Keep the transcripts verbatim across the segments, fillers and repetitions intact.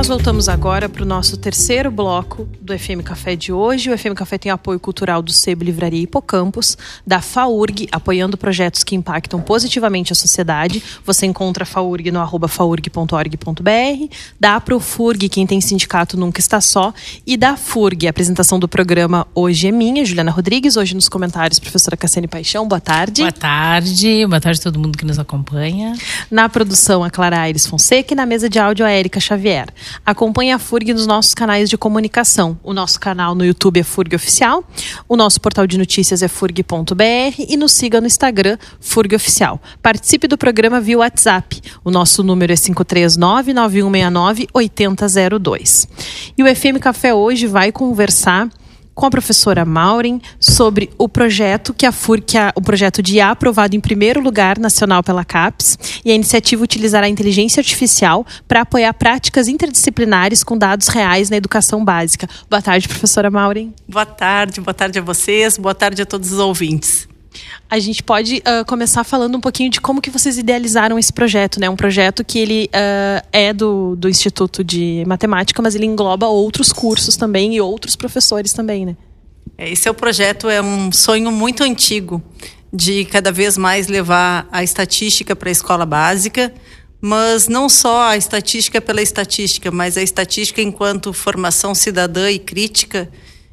nós voltamos agora para o nosso terceiro bloco do F M Café de hoje. O F M Café tem apoio cultural do Sebo Livraria Hipocampus, da FAURG, apoiando projetos que impactam positivamente a sociedade. Você encontra a FAURG no arroba faurg ponto org ponto br, da Aprofurg, quem tem sindicato nunca está só, e da FURG. A apresentação do programa hoje é minha, Juliana Rodrigues. Hoje nos comentários, professora Cassiane Paixão. Boa tarde. Boa tarde. Boa tarde a todo mundo que nos acompanha. Na produção, a Clara Aires Fonseca, e na mesa de áudio, a Érica Xavier. Acompanhe a FURG nos nossos canais de comunicação. O nosso canal no YouTube é FURG Oficial, o nosso portal de notícias é furg ponto br e nos siga no Instagram, FURG Oficial. Participe do programa via WhatsApp. O nosso número é cinco três nove, nove um seis nove, oito zero zero dois. E o F M Café hoje vai conversar com a professora Maureen sobre o projeto que a FURG, que a, o projeto de I A aprovado em primeiro lugar nacional pela CAPES, e a iniciativa utilizará a inteligência artificial para apoiar práticas interdisciplinares com dados reais na educação básica. Boa tarde, professora Maureen. Boa tarde, boa tarde a vocês, boa tarde a todos os ouvintes. A gente pode uh, começar falando um pouquinho de como que vocês idealizaram esse projeto, né? Um projeto que ele uh, é do, do Instituto de Matemática, mas ele engloba outros cursos também e outros professores também, né? Esse é o projeto, é um sonho muito antigo de cada vez mais levar a estatística para a escola básica, mas não só a estatística pela estatística, mas a estatística enquanto formação cidadã e crítica.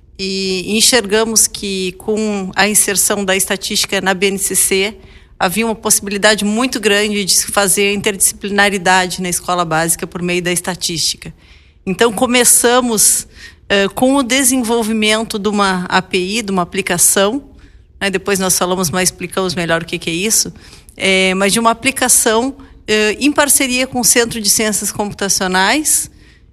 E enxergamos que com a inserção da estatística na B N C C havia uma possibilidade muito grande de se fazer interdisciplinaridade na escola básica por meio da estatística. Então começamos uh, com o desenvolvimento de uma A P I, de uma aplicação, né? Depois nós falamos mais, explicamos melhor o que, que é isso, é, mas de uma aplicação uh, em parceria com o Centro de Ciências Computacionais,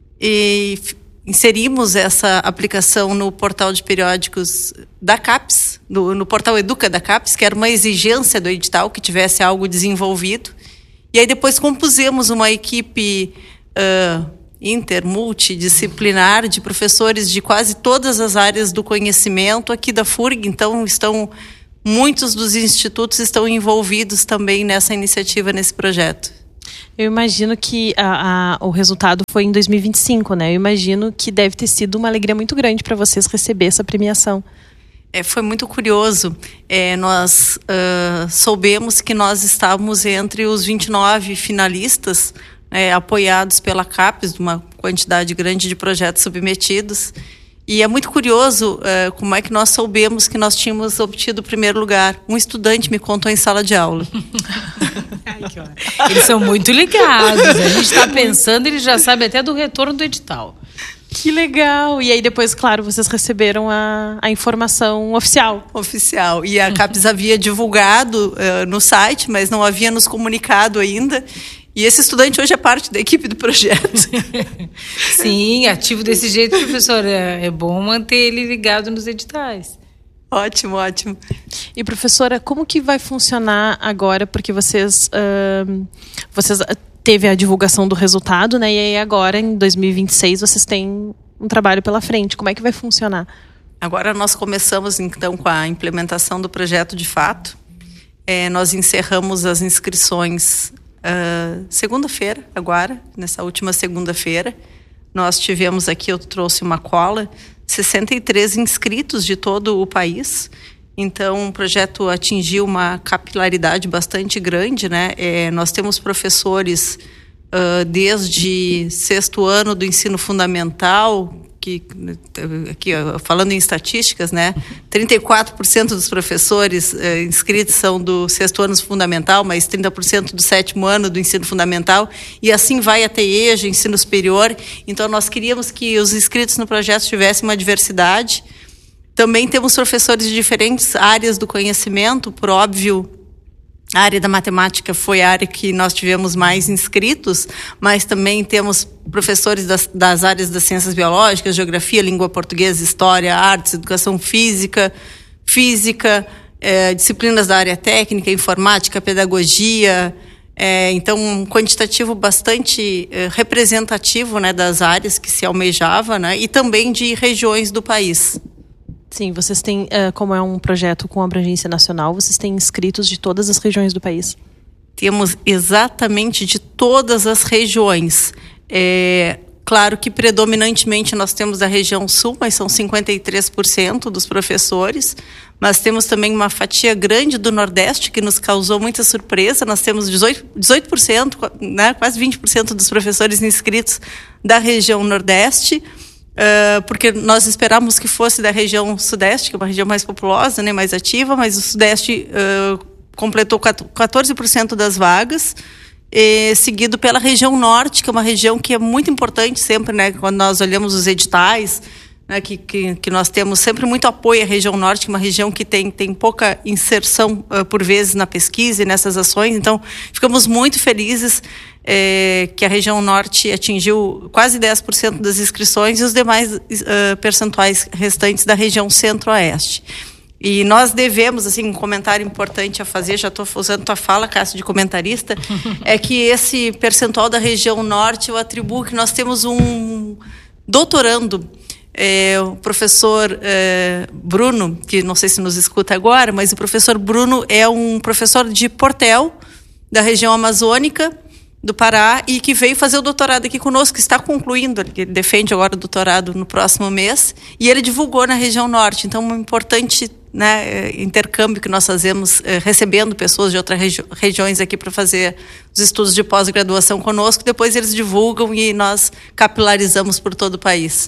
e inserimos essa aplicação no portal de periódicos da CAPES, no, no portal Educa da CAPES, que era uma exigência do edital que tivesse algo desenvolvido. E aí depois compusemos uma equipe uh, inter, multidisciplinar de professores de quase todas as áreas do conhecimento aqui da FURG. Então, estão, muitos dos institutos estão envolvidos também nessa iniciativa, nesse projeto. Eu imagino que a, a, o resultado foi em dois mil e vinte e cinco, né? Eu imagino que deve ter sido uma alegria muito grande para vocês receber essa premiação. É, foi muito curioso. É, nós uh, soubemos que nós estávamos entre os vinte e nove finalistas, é, apoiados pela CAPES, de uma quantidade grande de projetos submetidos. E é muito curioso uh, como é que nós soubemos que nós tínhamos obtido o primeiro lugar. Um estudante me contou em sala de aula. Ai, que hora. Eles são muito ligados. A gente está pensando, eles já sabem até do retorno do edital. Que legal! E aí depois, claro, vocês receberam a, a informação oficial. Oficial. E a CAPES havia divulgado uh, no site, mas não havia nos comunicado ainda. E esse estudante hoje é parte da equipe do projeto. Sim, ativo desse jeito, professor. É, é bom manter ele ligado nos editais. Ótimo, ótimo. E, professora, como que vai funcionar agora? Porque vocês, uh, vocês teve a divulgação do resultado, né? E aí agora, em dois mil e vinte e seis, vocês têm um trabalho pela frente. Como é que vai funcionar? Agora nós começamos, então, com a implementação do projeto de fato. É, nós encerramos as inscrições Uh, segunda-feira, agora, nessa última segunda-feira, nós tivemos aqui, eu trouxe uma cola, sessenta e três inscritos de todo o país. Então, o projeto atingiu uma capilaridade bastante grande, né? É, nós temos professores uh, desde sexto ano do ensino fundamental, que, aqui, falando em estatísticas, né? trinta e quatro por cento dos professores uh, inscritos são do sexto ano fundamental, mas trinta por cento do sétimo ano do ensino fundamental, e assim vai até E J A, ensino superior. Então, nós queríamos que os inscritos no projeto tivessem uma diversidade. Também temos professores de diferentes áreas do conhecimento, por óbvio. A área da matemática foi a área que nós tivemos mais inscritos, mas também temos professores das, das áreas das ciências biológicas, geografia, língua portuguesa, história, artes, educação física, física, é, disciplinas da área técnica, informática, pedagogia. É, então, um quantitativo bastante é, representativo, né, das áreas que se almejava, né, e também de regiões do país. Sim, vocês têm, uh, como é um projeto com abrangência nacional, vocês têm inscritos de todas as regiões do país? Temos exatamente de todas as regiões. É, Claro que predominantemente nós temos a região sul, mas são cinquenta e três por cento dos professores. Mas temos também uma fatia grande do Nordeste, que nos causou muita surpresa. Nós temos dezoito por cento, né, quase vinte por cento dos professores inscritos da região Nordeste, uh, porque nós esperávamos que fosse da região Sudeste, que é uma região mais populosa, né, mais ativa, mas o Sudeste uh, completou quatorze por cento das vagas, e, seguido pela região Norte, que é uma região que é muito importante sempre, né, quando nós olhamos os editais, né, que, que, que nós temos sempre muito apoio à região Norte, que é uma região que tem, tem pouca inserção, uh, por vezes, na pesquisa e nessas ações. Então, ficamos muito felizes é, que a região Norte atingiu quase dez por cento das inscrições e os demais uh, percentuais restantes da região Centro-Oeste. E nós devemos, assim, um comentário importante a fazer, já estou usando tua fala, Cássio, de comentarista, é que esse percentual da região Norte eu atribuo que nós temos um doutorando, é, o professor é, Bruno, que não sei se nos escuta agora, mas o professor Bruno é um professor de Portel, da região amazônica do Pará, e que veio fazer o doutorado aqui conosco, que está concluindo, ele defende agora o doutorado no próximo mês, e ele divulgou na região Norte. Então, um importante, né, intercâmbio que nós fazemos, eh, recebendo pessoas de outras regi- regiões aqui para fazer os estudos de pós-graduação conosco, depois eles divulgam e nós capilarizamos por todo o país.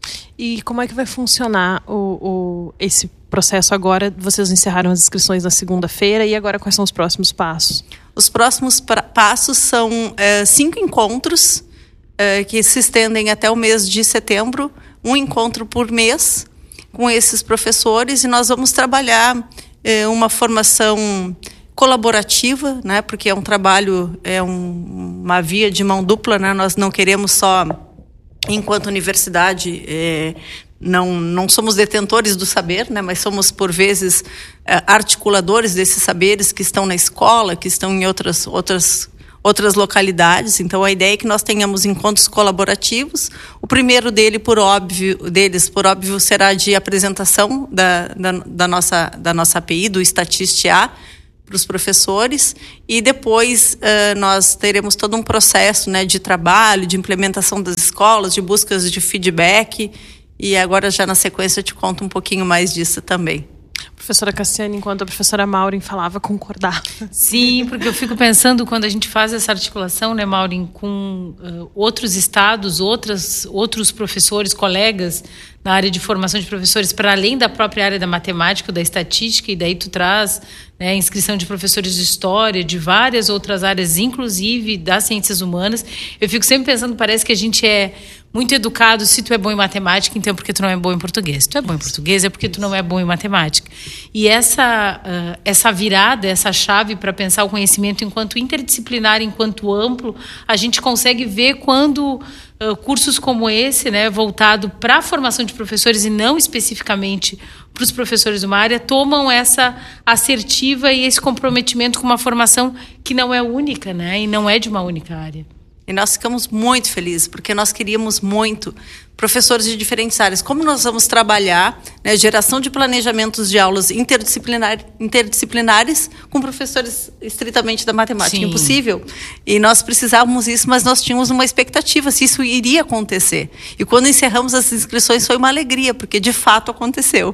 E como é que vai funcionar o, o, esse processo agora? Vocês encerraram as inscrições na segunda-feira, e agora quais são os próximos passos? Os próximos pra, passos são é, cinco encontros é, que se estendem até o mês de setembro, um encontro por mês com esses professores, e nós vamos trabalhar é, uma formação colaborativa, né, porque é um trabalho, é um, uma via de mão dupla, né, nós não queremos só, enquanto universidade, é, não, não somos detentores do saber, né, mas somos, por vezes, articuladores desses saberes que estão na escola, que estão em outras, outras, outras localidades. Então, a ideia é que nós tenhamos encontros colaborativos. O primeiro dele, por óbvio, deles, por óbvio, será de apresentação da, da, da, nossa, da nossa A P I, do Statist-A, para os professores, e depois uh, nós teremos todo um processo, né, de trabalho, de implementação das escolas, de buscas de feedback. E agora, já na sequência, eu te conto um pouquinho mais disso também. Professora Cassiane, enquanto a professora Maureen falava, concordar. Sim, porque eu fico pensando, quando a gente faz essa articulação, né, Maureen, com uh, outros estados, outras, outros professores, colegas na área de formação de professores, para além da própria área da matemática, da estatística, e daí tu traz, né, inscrição de professores de história, de várias outras áreas, inclusive das ciências humanas. Eu fico sempre pensando, parece que a gente é muito educado. Se tu é bom em matemática, então é porque tu não é bom em português. Se tu é bom em português, é porque tu não é bom em matemática. E essa, uh, essa virada, essa chave para pensar o conhecimento enquanto interdisciplinar, enquanto amplo, a gente consegue ver quando uh, cursos como esse, né, voltado para a formação de professores e não especificamente para os professores de uma área, tomam essa assertiva e esse comprometimento com uma formação que não é única, né, e não é de uma única área. E nós ficamos muito felizes, porque nós queríamos muito professores de diferentes áreas. Como nós vamos trabalhar, né, geração de planejamentos de aulas interdisciplinar, interdisciplinares com professores estritamente da matemática? Sim. Impossível. E nós precisávamos isso, mas nós tínhamos uma expectativa se isso iria acontecer. E quando encerramos as inscrições foi uma alegria, porque de fato aconteceu.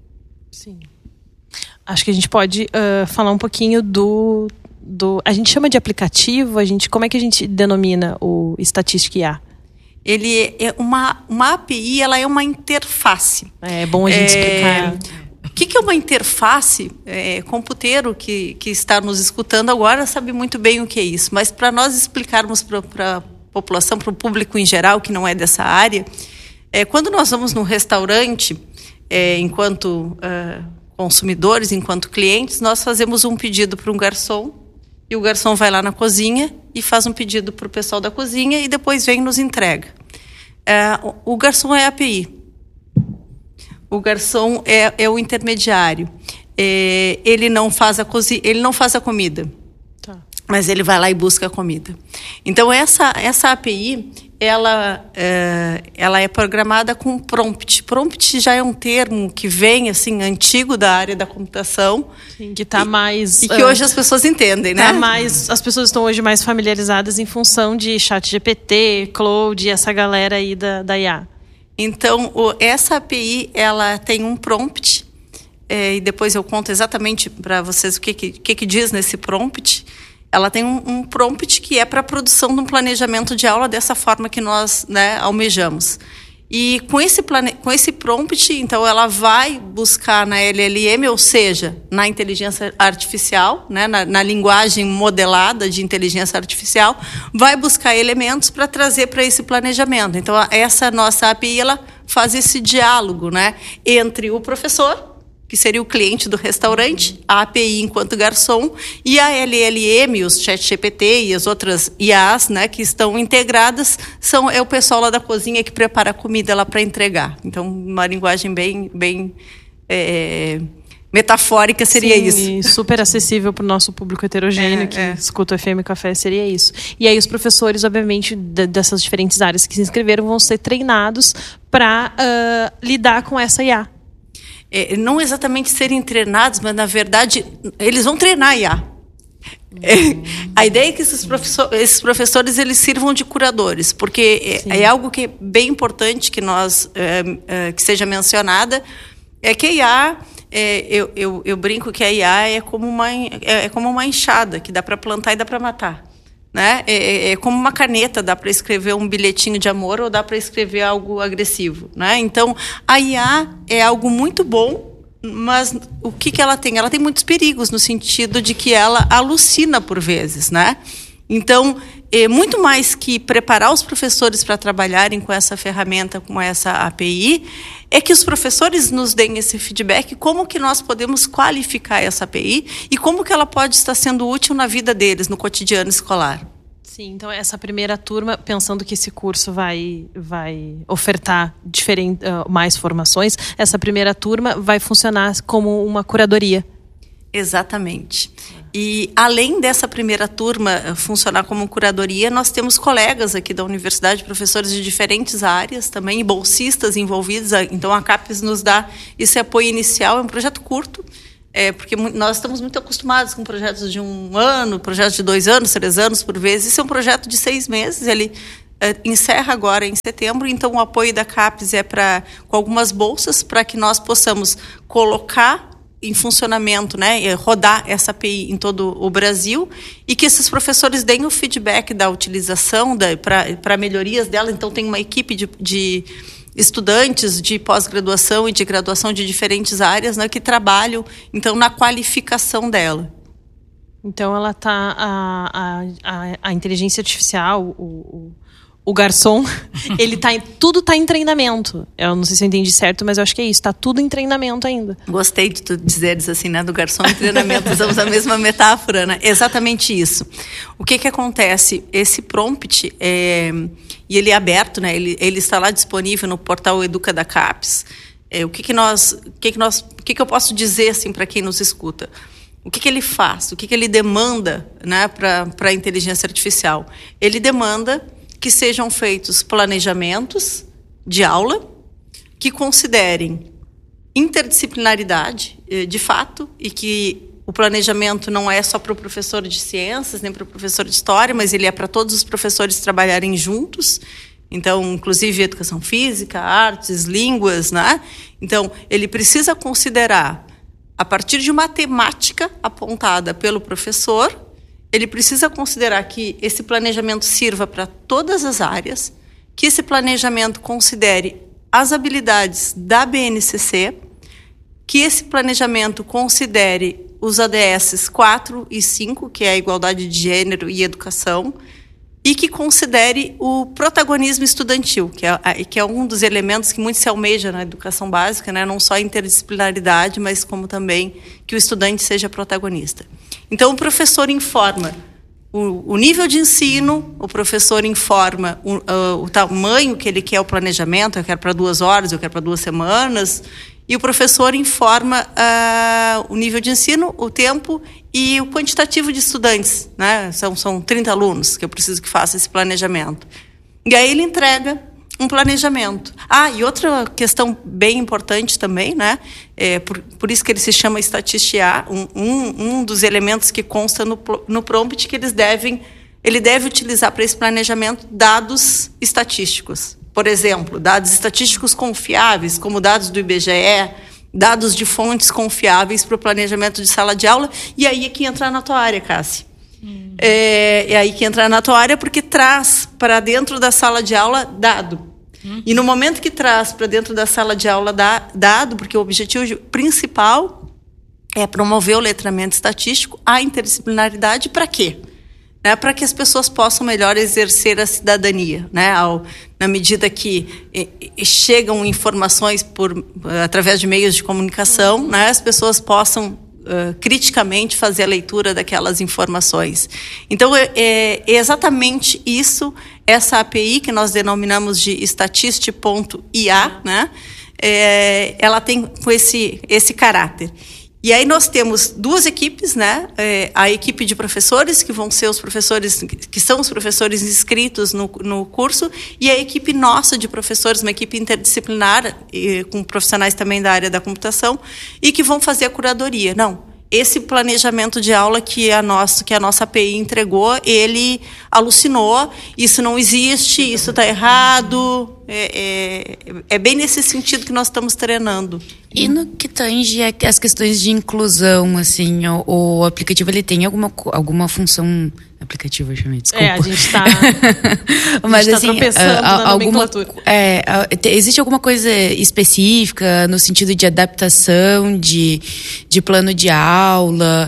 Sim. Acho que a gente pode uh, falar um pouquinho do... Do, a gente chama de aplicativo, a gente, como é que a gente denomina o Statist-A? Ele é uma, uma A P I, ela é uma interface. É bom a gente é, explicar. O que, que é uma interface? É, computeiro que, que está nos escutando agora sabe muito bem o que é isso, mas para nós explicarmos para a população, para o público em geral, que não é dessa área, é, quando nós vamos num restaurante, é, enquanto uh, consumidores, enquanto clientes, nós fazemos um pedido para um garçom, e o garçom vai lá na cozinha e faz um pedido para o pessoal da cozinha e depois vem e nos entrega. É, o garçom é a A P I. O garçom é, é o intermediário. É, ele, não faz a cozi- ele não faz a comida, tá, mas ele vai lá e busca a comida. Então, essa, essa A P I, ela é, ela é programada com prompt. Prompt já é um termo que vem assim antigo da área da computação. Sim, que está mais... E que uh, hoje as pessoas entendem, né? Tá mais, as pessoas estão hoje mais familiarizadas em função de ChatGPT, Claude, essa galera aí da, da I A. Então, o, essa A P I, ela tem um prompt, é, e depois eu conto exatamente para vocês o que que, que que diz nesse prompt. Ela tem um, um prompt que é para a produção de um planejamento de aula dessa forma que nós, né, almejamos. E com esse, plane... com esse prompt, então, ela vai buscar na L L M, ou seja, na inteligência artificial, né, na, na linguagem modelada de inteligência artificial, vai buscar elementos para trazer para esse planejamento. Então, essa nossa A P I, ela faz esse diálogo, né, entre o professor, que seria o cliente do restaurante, a A P I enquanto garçom, e a L L M, os ChatGPT e as outras I As, né, que estão integradas, são, é o pessoal lá da cozinha que prepara a comida lá para entregar. Então, uma linguagem bem, bem é, metafórica seria Sim, isso. E super acessível para o nosso público heterogêneo, é, que é. escuta o F M Café, seria isso. E aí os professores, obviamente, de, dessas diferentes áreas que se inscreveram, vão ser treinados para uh, lidar com essa I A. É, não exatamente serem treinados, mas, na verdade, eles vão treinar a I A. É, a ideia é que esses, professor, esses professores eles sirvam de curadores, porque é, é algo que é bem importante que, nós, é, é, que seja mencionada, é que a I A, é, eu, eu, eu brinco que a I A é como uma, é, é como uma enxada, que dá para plantar e dá para matar. Né? É, é como uma caneta, dá para escrever um bilhetinho de amor ou dá para escrever algo agressivo, né? Então, a I A é algo muito bom, mas o que, que ela tem? Ela tem muitos perigos, no sentido de que ela alucina por vezes, né? Então, é muito mais que preparar os professores para trabalharem com essa ferramenta, com essa A P I, é que os professores nos deem esse feedback, como que nós podemos qualificar essa A P I e como que ela pode estar sendo útil na vida deles, no cotidiano escolar. Sim, então essa primeira turma, pensando que esse curso vai, vai ofertar diferente, uh, mais formações, essa primeira turma vai funcionar como uma curadoria. Exatamente. E, além dessa primeira turma funcionar como curadoria, nós temos colegas aqui da universidade, professores de diferentes áreas também, e bolsistas envolvidos. Então, a CAPES nos dá esse apoio inicial. É um projeto curto, é, porque nós estamos muito acostumados com projetos de um ano, projetos de dois anos, três anos por vez. Esse é um projeto de seis meses, ele é, encerra agora em setembro. Então, o apoio da CAPES é pra, com algumas bolsas para que nós possamos colocar em funcionamento, né, rodar essa A P I em todo o Brasil e que esses professores deem o feedback da utilização para melhorias dela. Então, tem uma equipe de, de estudantes de pós-graduação e de graduação de diferentes áreas, né, que trabalham, então, na qualificação dela. Então, ela tá a, a, a inteligência artificial, o, o, o garçom, ele tá em, tudo está em treinamento. Eu não sei se eu entendi certo, mas eu acho que é isso. Está tudo em treinamento ainda. Gostei de tu dizeres assim, né? Do garçom em treinamento. Usamos a mesma metáfora, né? Exatamente isso. O que que acontece? Esse prompt, é, e ele é aberto, né? Ele, ele está lá disponível no portal Educa da CAPES. É, o que que nós, o que que nós, o que que eu posso dizer assim para quem nos escuta? O que que ele faz? O que que ele demanda, né? Para para a inteligência artificial? Ele demanda que sejam feitos planejamentos de aula que considerem interdisciplinaridade, de fato, e que o planejamento não é só para o professor de ciências, nem para o professor de história, mas ele é para todos os professores trabalharem juntos. Então, inclusive educação física, artes, línguas, né? Então, ele precisa considerar, a partir de uma temática apontada pelo professor, ele precisa considerar que esse planejamento sirva para todas as áreas, que esse planejamento considere as habilidades da B N C C, que esse planejamento considere os A D S quatro e cinco, que é a igualdade de gênero e educação, e que considere o protagonismo estudantil, que é, que é um dos elementos que muito se almeja na educação básica, né? Não só a interdisciplinaridade, mas como também que o estudante seja protagonista. Então, o professor informa o, o nível de ensino, o professor informa o, uh, o tamanho que ele quer o planejamento, eu quero para duas horas, eu quero para duas semanas, e o professor informa uh, o nível de ensino, o tempo e o quantitativo de estudantes, né? São, são trinta alunos que eu preciso que faça esse planejamento. E aí ele entrega um planejamento. Ah, e outra questão bem importante também, né? É, por, por isso que ele se chama Estatística, um, um, um dos elementos que consta no, no prompt que eles devem, ele deve utilizar para esse planejamento dados estatísticos. Por exemplo, dados estatísticos confiáveis, como dados do I B G E, dados de fontes confiáveis para o planejamento de sala de aula, e aí é que entra na tua área, Cássia. Hum. É, é aí que entra na tua área, porque traz para dentro da sala de aula dado. Hum. E no momento que traz para dentro da sala de aula da, dado, porque o objetivo principal é promover o letramento estatístico, a interdisciplinaridade, para quê? Né, para que as pessoas possam melhor exercer a cidadania, né, ao, na medida que e, e chegam informações por, através de meios de comunicação, né, as pessoas possam uh, criticamente fazer a leitura daquelas informações. Então, é, é exatamente isso, essa A P I que nós denominamos de estatistic ponto I A, né, é, ela tem com esse, esse caráter. E aí nós temos duas equipes, né? É, a equipe de professores, que vão ser os professores, que são os professores inscritos no, no curso, e a equipe nossa de professores, uma equipe interdisciplinar, e, com profissionais também da área da computação, e que vão fazer a curadoria. Não, esse planejamento de aula que a nossa, que a nossa A P I entregou, ele alucinou, isso não existe, isso está errado. É, é, é bem nesse sentido que nós estamos treinando. E no que tange as questões de inclusão, assim, o, o aplicativo, ele tem alguma, alguma função... Aplicativo, eu chamei, desculpa. É, a gente está Mas, tá assim, tropeçando a, na alguma, é, a, existe alguma coisa específica no sentido de adaptação de, de plano de aula?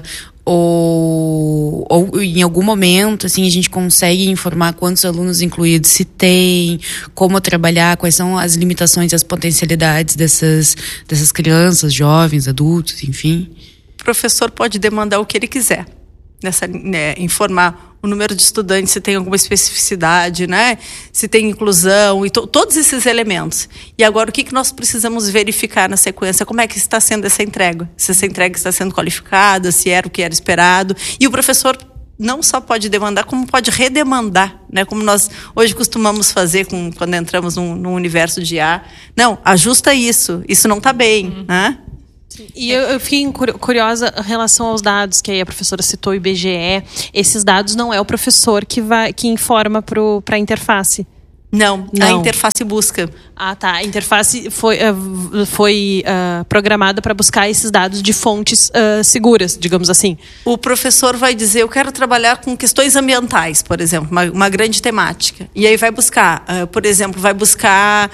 Ou, ou em algum momento, assim, a gente consegue informar quantos alunos incluídos se tem, como trabalhar, quais são as limitações e as potencialidades dessas, dessas crianças, jovens, adultos, enfim? O professor pode demandar o que ele quiser, nessa, né, informar o número de estudantes, se tem alguma especificidade, né? Se tem inclusão, e to, todos esses elementos. E agora, o que, que nós precisamos verificar na sequência? Como é que está sendo essa entrega? Se essa entrega está sendo qualificada, se era o que era esperado. E o professor não só pode demandar, como pode redemandar, né? Como nós hoje costumamos fazer com, quando entramos num, num universo de I A. Não, ajusta isso, isso não está bem, uhum. né? E eu, eu fiquei curiosa em relação aos dados que aí a professora citou, o I B G E. Esses dados não é o professor que, vai, que informa para a interface? Não, não, a interface busca. Ah, tá. A interface foi, uh, foi uh, programada para buscar esses dados de fontes uh, seguras, digamos assim. O professor vai dizer, eu quero trabalhar com questões ambientais, por exemplo, uma, uma grande temática. E aí vai buscar, uh, por exemplo, vai buscar...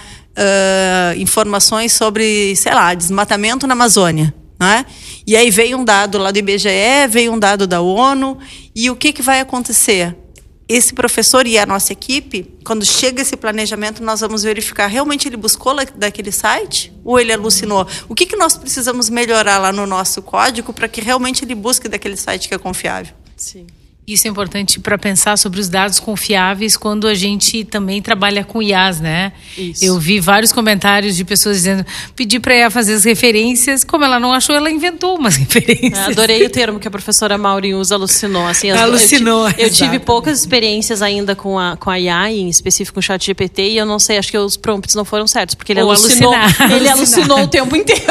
Uh, informações sobre, sei lá, desmatamento na Amazônia, né? E aí veio um dado lá do I B G E, veio um dado da ONU, e o que, que vai acontecer? Esse professor e a nossa equipe, quando chega esse planejamento, nós vamos verificar, realmente ele buscou daquele site? Ou ele alucinou? O que, que nós precisamos melhorar lá no nosso código para que realmente ele busque daquele site que é confiável? Sim. Isso é importante para pensar sobre os dados confiáveis quando a gente também trabalha com I As, né? Isso. Eu vi vários comentários de pessoas dizendo, pedi para ela fazer as referências, como ela não achou, ela inventou umas referências. Eu adorei o termo que a professora Maureen usa, alucinou. Assim, as, alucinou, Eu, eu tive poucas experiências ainda com a, com a I A, em específico com o chat G P T, e eu não sei, acho que os prompts não foram certos, porque ele Ou alucinou, alucinar. ele alucinou o tempo inteiro.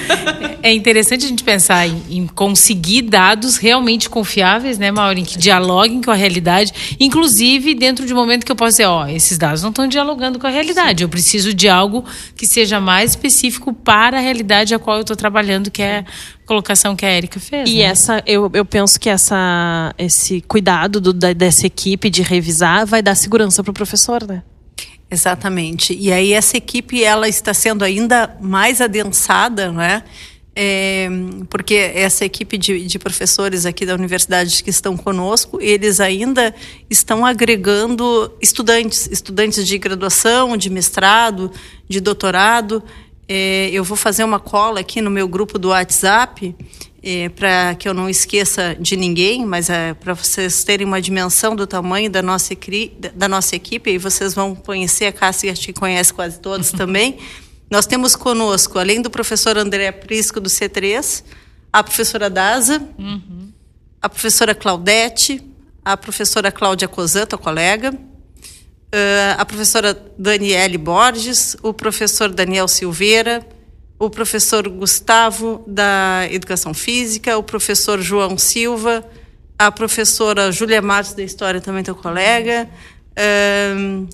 É interessante a gente pensar em, em conseguir dados realmente confiáveis, né, Maureen, que dialoguem com a realidade, inclusive dentro de um momento que eu posso dizer, ó, esses dados não estão dialogando com a realidade, Sim. eu preciso de algo que seja mais específico para a realidade a qual eu estou trabalhando, que é a colocação que a Érica fez. E né? essa, eu, eu penso que essa, esse cuidado do, da, dessa equipe de revisar vai dar segurança para o professor, né? Exatamente. E aí essa equipe, ela está sendo ainda mais adensada, né? É, porque essa equipe de, de professores aqui da universidade que estão conosco, eles ainda estão agregando estudantes, estudantes de graduação, de mestrado, de doutorado. É, eu vou fazer uma cola aqui no meu grupo do WhatsApp, é, para que eu não esqueça de ninguém, mas é para vocês terem uma dimensão do tamanho da nossa, da nossa equipe, e vocês vão conhecer, a Cássia acho que conhece quase todos também. Nós temos conosco, além do professor André Prisco, do C três, a professora Daza, uhum. a professora Claudete, a professora Cláudia Cozan, tua colega, uh, a professora Daniele Borges, o professor Daniel Silveira, o professor Gustavo, da Educação Física, o professor João Silva, a professora Júlia Matos, da História, também teu colega. Uh,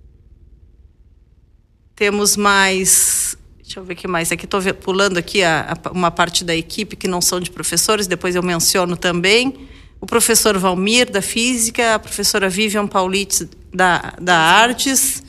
temos mais... Deixa eu ver o que mais. Aqui estou pulando aqui a, a, uma parte da equipe que não são de professores, depois eu menciono também. O professor Valmir, da Física, a professora Vivian Paulitz, da, da Artes,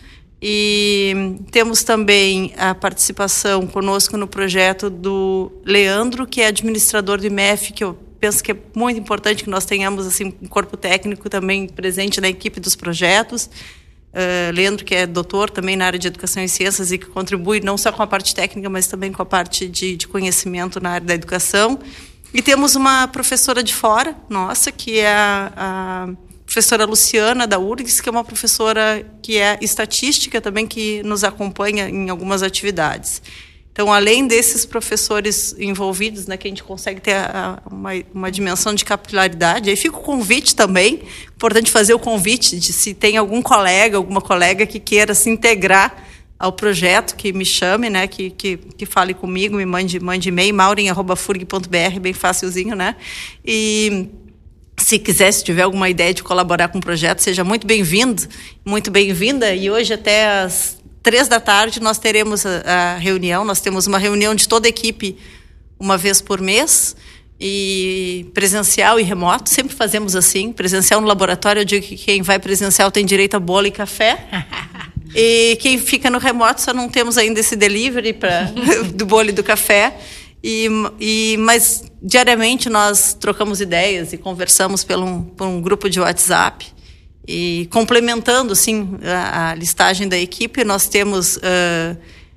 e temos também a participação conosco no projeto do Leandro, que é administrador do I M E F, que eu penso que é muito importante que nós tenhamos assim, um corpo técnico também presente na equipe dos projetos. Uh, Leandro, que é doutor também na área de Educação e Ciências e que contribui não só com a parte técnica, mas também com a parte de, de conhecimento na área da educação. E temos uma professora de fora, nossa, que é a, a professora Luciana, da U R G S, que é uma professora que é estatística também, que nos acompanha em algumas atividades. Então, além desses professores envolvidos, né, que a gente consegue ter a, a, uma, uma dimensão de capilaridade, aí fica o convite também, importante fazer o convite de se tem algum colega, alguma colega que queira se integrar ao projeto, que me chame, né, que, que, que fale comigo, me mande, mande e-mail, maureen arroba furg ponto b r, bem facilzinho, né? E se quiser, se tiver alguma ideia de colaborar com o projeto, seja muito bem-vindo, muito bem-vinda. E hoje até as três da tarde nós teremos a, a reunião, nós temos uma reunião de toda a equipe uma vez por mês, e presencial e remoto, sempre fazemos assim, presencial no laboratório, eu digo que quem vai presencial tem direito a bolo e café, e quem fica no remoto só não temos ainda esse delivery pra, do bolo e do café, e, e, mas diariamente nós trocamos ideias e conversamos por um, por um grupo de WhatsApp. E complementando, sim, a, a listagem da equipe, nós temos uh,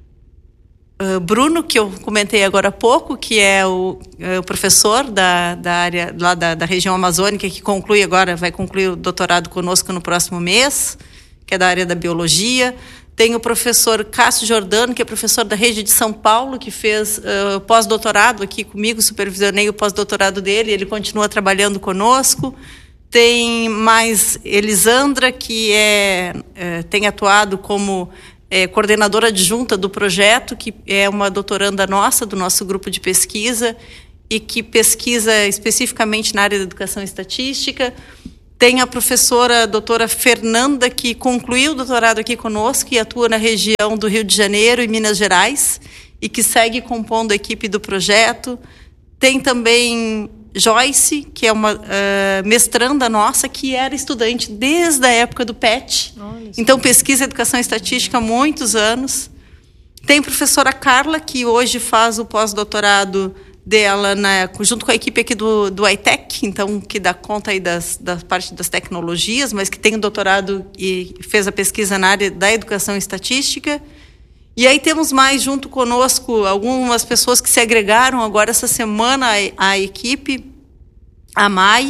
uh, Bruno, que eu comentei agora há pouco, que é o, uh, o professor da, da área lá da, da região amazônica, que conclui agora, vai concluir o doutorado conosco no próximo mês, que é da área da biologia. Tem o professor Cássio Giordano, que é professor da Rede de São Paulo, que fez uh, pós-doutorado aqui comigo, supervisionei o pós-doutorado dele, ele continua trabalhando conosco. Tem mais Elisandra, que é, é, tem atuado como é, coordenadora adjunta do projeto, que é uma doutoranda nossa, do nosso grupo de pesquisa, e que pesquisa especificamente na área da educação e estatística. Tem a professora a doutora Fernanda, que concluiu o doutorado aqui conosco e atua na região do Rio de Janeiro e Minas Gerais, e que segue compondo a equipe do projeto. Tem também Joyce, que é uma uh, mestranda nossa, que era estudante desde a época do P E T. Então, pesquisa educação e estatística há muitos anos. Tem a professora Carla, que hoje faz o pós-doutorado dela na, junto com a equipe aqui do, do I T E C, então, que dá conta aí das, da parte das tecnologias, mas que tem o doutorado e fez a pesquisa na área da educação e estatística. E aí temos mais junto conosco algumas pessoas que se agregaram agora essa semana à, à equipe, a M A I.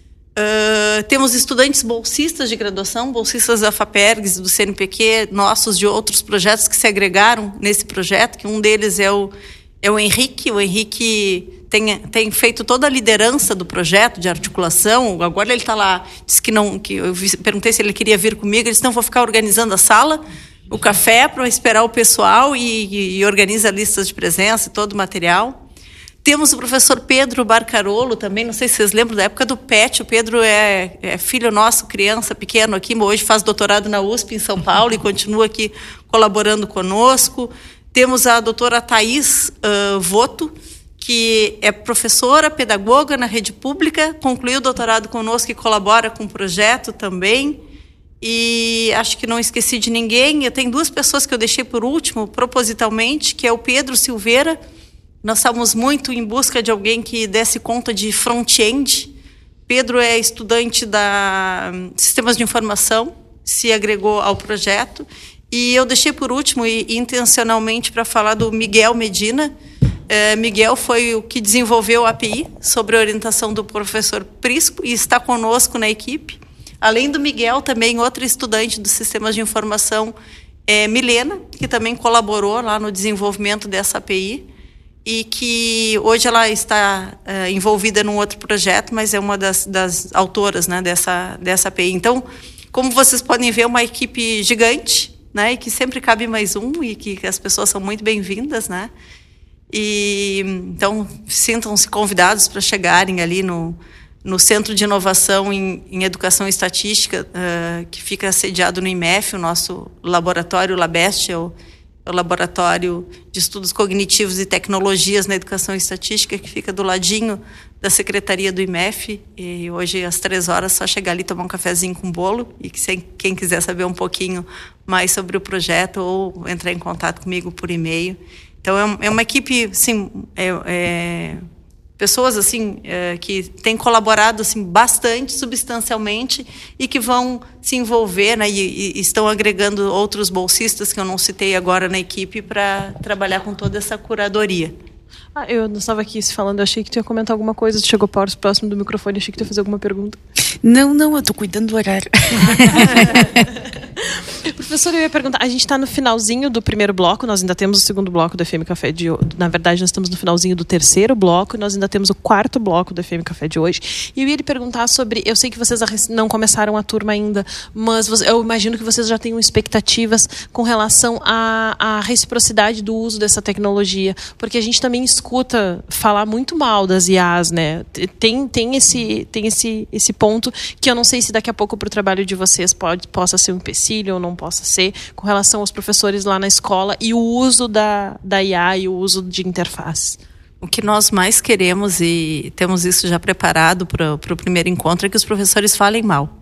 Uh, temos estudantes bolsistas de graduação, bolsistas da FAPERGS, do C N P Q, nossos de outros projetos que se agregaram nesse projeto, que um deles é o, é o Henrique. O Henrique tem, tem feito toda a liderança do projeto de articulação. Agora ele está lá, disse que não, que eu perguntei se ele queria vir comigo, ele disse, não, vou ficar organizando a sala, o café para esperar o pessoal e, e, e organiza listas de presença e todo o material. Temos o professor Pedro Barcarolo também, não sei se vocês lembram da época do P E T, o Pedro é, é filho nosso, criança, pequeno aqui, mas hoje faz doutorado na U S P em São Paulo e continua aqui colaborando conosco. Temos a doutora Thaís uh, Voto, que é professora, pedagoga na rede pública, concluiu o doutorado conosco e colabora com o projeto também. E acho que não esqueci de ninguém. Eu tenho duas pessoas que eu deixei por último, propositalmente, que é o Pedro Silveira. Nós estávamos muito em busca de alguém que desse conta de front-end. Pedro é estudante da Sistemas de Informação, se agregou ao projeto. E eu deixei por último, e intencionalmente, para falar do Miguel Medina. É, Miguel foi o que desenvolveu a A P I, sobre a orientação do professor Prisco, e está conosco na equipe. Além do Miguel, também outra estudante dos Sistemas de Informação, é Milena, que também colaborou lá no desenvolvimento dessa A P I, e que hoje ela está uh, envolvida num outro projeto, mas é uma das, das autoras, né, dessa, dessa A P I. Então, como vocês podem ver, é uma equipe gigante, né? E que sempre cabe mais um e que, que as pessoas são muito bem-vindas, né? E, então, sintam-se convidados para chegarem ali no, no Centro de Inovação em, em Educação e Estatística, uh, que fica sediado no I M E F, o nosso laboratório, o LabEst, é o, é o Laboratório de Estudos Cognitivos e Tecnologias na Educação e Estatística, que fica do ladinho da Secretaria do I M E F. E hoje, às três horas, só chegar ali, tomar um cafezinho com bolo. E que se, quem quiser saber um pouquinho mais sobre o projeto, ou entrar em contato comigo por e-mail. Então, é uma equipe, assim, é, é, pessoas assim, é, que têm colaborado assim, bastante, substancialmente, e que vão se envolver, né, e, e estão agregando outros bolsistas, que eu não citei agora na equipe, para trabalhar com toda essa curadoria. Ah, eu não estava aqui se falando, eu achei que tu ia comentar alguma coisa, tu chegou próximo do microfone, achei que tu ia fazer alguma pergunta. Não, não, eu tô cuidando do horário. Professor, eu ia perguntar, a gente está no finalzinho do primeiro bloco, nós ainda temos o segundo bloco do F M Café de hoje. Na verdade, nós estamos no finalzinho do terceiro bloco, e nós ainda temos o quarto bloco do F M Café de hoje. E eu ia lhe perguntar sobre, eu sei que vocês não começaram a turma ainda, mas eu imagino que vocês já tenham expectativas com relação à, à reciprocidade do uso dessa tecnologia, porque a gente também escuta falar muito mal das I As, né? Tem, tem, esse, tem esse, esse ponto que eu não sei se daqui a pouco para o trabalho de vocês pode, possa ser um empecilho ou não possa ser, com relação aos professores lá na escola e o uso da, da I A e o uso de interfaces. O que nós mais queremos, e temos isso já preparado para o primeiro encontro, é que os professores falem mal.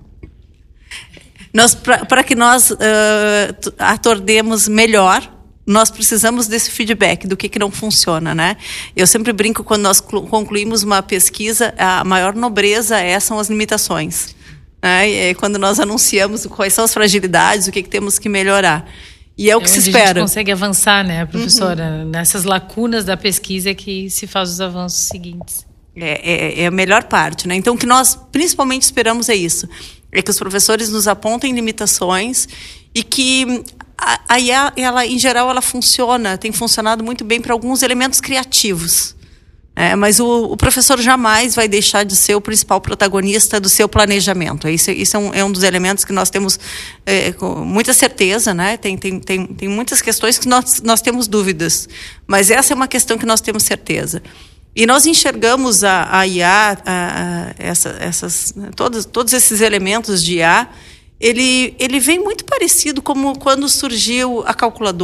Para que nós uh, atordemos melhor, nós precisamos desse feedback do que, que não funciona, né? Eu sempre brinco, quando nós concluímos uma pesquisa, a maior nobreza é, são as limitações. Né? E quando nós anunciamos quais são as fragilidades, o que, que temos que melhorar. E é o que é se espera. A gente consegue avançar, né, professora? Uhum. Nessas lacunas da pesquisa é que se faz os avanços seguintes. É, é, é a melhor parte, né? Então, o que nós principalmente esperamos é isso. É que os professores nos apontem limitações e que a, a I A, ela, em geral, ela funciona, tem funcionado muito bem para alguns elementos criativos. É, mas o, o professor jamais vai deixar de ser o principal protagonista do seu planejamento. Isso, isso é, um, é um dos elementos que nós temos é, com muita certeza, né? Tem, tem, tem, tem muitas questões que nós, nós temos dúvidas, mas essa é uma questão que nós temos certeza. E nós enxergamos a, a I A, a, a, essa, essas, todos, todos esses elementos de I A, ele, ele vem muito parecido como quando surgiu a calculadora.